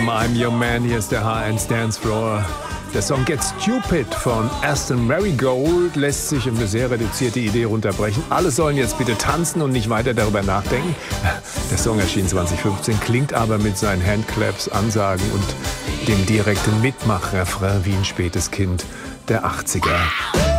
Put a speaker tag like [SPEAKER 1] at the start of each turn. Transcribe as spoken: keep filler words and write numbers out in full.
[SPEAKER 1] Anthem I'm Your Man, hier ist der H eins Dance Floor. Der Song Get Stupid von Aston Marigold lässt sich in eine sehr reduzierte Idee runterbrechen. Alle sollen jetzt bitte tanzen und nicht weiter darüber nachdenken. Der Song erschien zwanzig fünfzehn, klingt aber mit seinen Handclaps, Ansagen und dem direkten Mitmachrefrain wie ein spätes Kind der achtziger.